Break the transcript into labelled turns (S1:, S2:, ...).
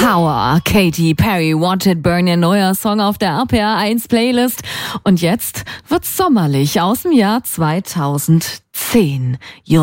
S1: Power, Katy Perry, Watch It Burn, ihr neuer Song auf der RPR 1 Playlist. Und jetzt wird's sommerlich aus dem Jahr 2010.